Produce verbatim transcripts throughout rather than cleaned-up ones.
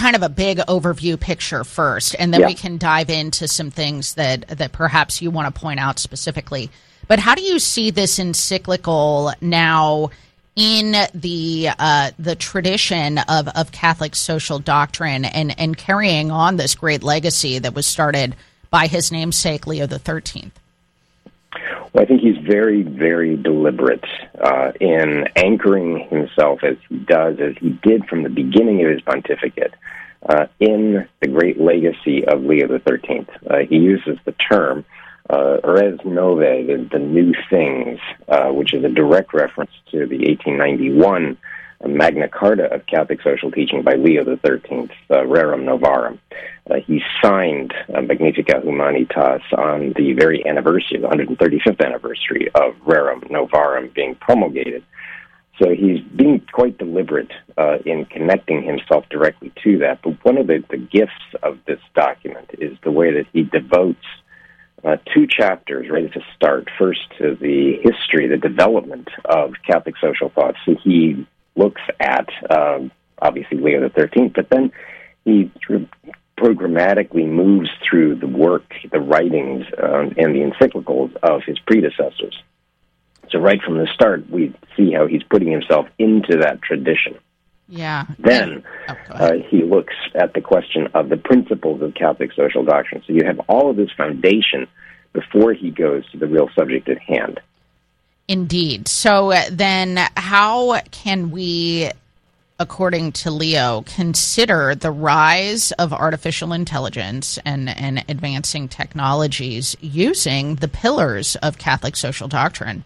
kind of a big overview picture first, and then yeah. we can dive into some things that, that perhaps you want to point out specifically. But how do you see this encyclical now in the uh, the tradition of, of Catholic social doctrine and, and carrying on this great legacy that was started by his namesake, Leo the thirteenth? Well, I think he's very, very deliberate uh, in anchoring himself as he does, as he did from the beginning of his pontificate, uh, in the great legacy of Leo the thirteenth. Uh, he uses the term uh, res novae, the, the new things, uh, which is a direct reference to the eighteen ninety-one Magna Carta of Catholic social teaching by Leo the thirteenth, uh, Rerum Novarum. Uh, he signed uh, Magnificat Humanitas on the very anniversary, the one hundred thirty-fifth anniversary of Rerum Novarum being promulgated. So he's being quite deliberate uh, in connecting himself directly to that. But one of the, the gifts of this document is the way that he devotes uh, two chapters right at the start. First, to the history, the development of Catholic social thought. So he looks at, um, obviously, Leo the thirteenth, but then he through, programmatically moves through the work, the writings, um, and the encyclicals of his predecessors. So right from the start, we see how he's putting himself into that tradition. Yeah. Then oh, uh, he looks at the question of the principles of Catholic social doctrine. So you have all of this foundation before he goes to the real subject at hand. Indeed. So uh, then how can we, according to Leo, consider the rise of artificial intelligence and, and advancing technologies using the pillars of Catholic social doctrine?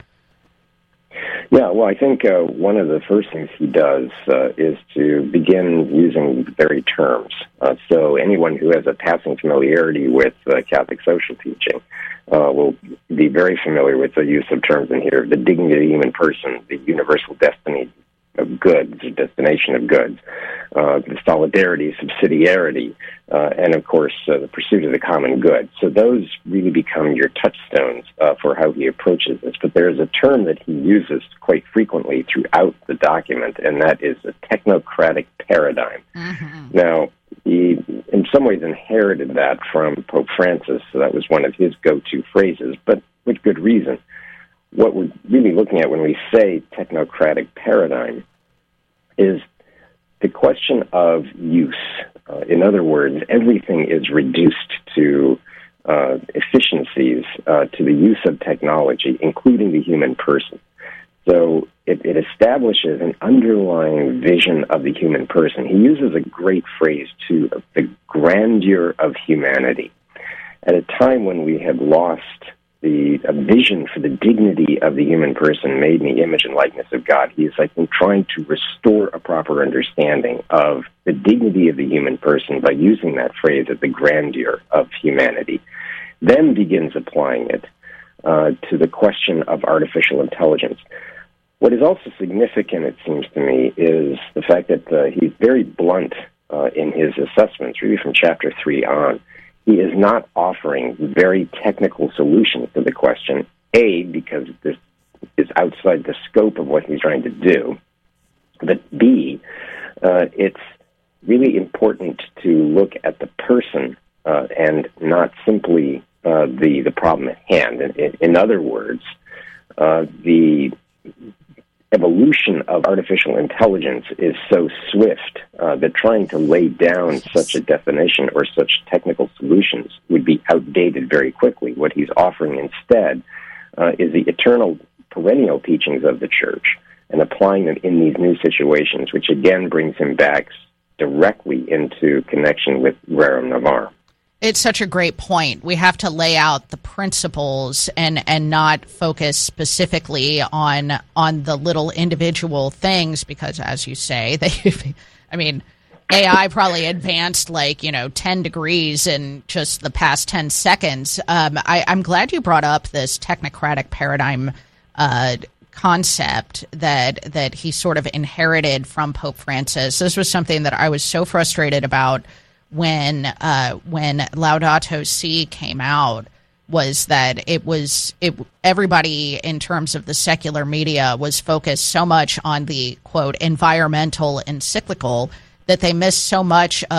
Yeah, well, I think uh, one of the first things he does uh, is to begin using the very terms. Uh, so anyone who has a passing familiarity with uh, Catholic social teaching uh, will be very familiar with the use of terms in here: the dignity of the human person, the universal destiny of goods, the destination of goods, uh, the solidarity, subsidiarity, uh, and, of course, uh, the pursuit of the common good. So those really become your touchstones uh, for how he approaches this. But there is a term that he uses quite frequently throughout the document, and that is a technocratic paradigm. Mm-hmm. Now, he, in some ways, inherited that from Pope Francis, so that was one of his go-to phrases, but with good reason. What we're really looking at when we say technocratic paradigm is the question of use. Uh, in other words, everything is reduced to uh, efficiencies, uh, to the use of technology, including the human person. So it, it establishes an underlying vision of the human person. He uses a great phrase, too, of the grandeur of humanity. At a time when we had lost the a vision for the dignity of the human person made in the image and likeness of God, he is, I think, trying to restore a proper understanding of the dignity of the human person by using that phrase of the grandeur of humanity. Then begins applying it uh, to the question of artificial intelligence. What is also significant, it seems to me, is the fact that uh, he's very blunt uh, in his assessments, really from chapter three on. He is not offering very technical solutions to the question, A, because this is outside the scope of what he's trying to do, but B, uh, it's really important to look at the person uh, and not simply uh, the, the problem at hand. In, in other words, uh, the evolution of artificial intelligence is so swift uh, that trying to lay down such a definition or such technical solutions would be outdated very quickly. What he's offering instead uh, is the eternal, perennial teachings of the Church and applying them in these new situations, which again brings him back directly into connection with Rerum Novarum. It's such a great point. We have to lay out the principles and, and not focus specifically on on the little individual things because, as you say, they, I mean, A I probably advanced like, you know, ten degrees in just the past ten seconds. Um, I, I'm glad you brought up this technocratic paradigm uh, concept that that he sort of inherited from Pope Francis. This was something that I was so frustrated about when uh, when Laudato Si came out, was that it was it everybody in terms of the secular media was focused so much on the quote environmental encyclical that they missed so much of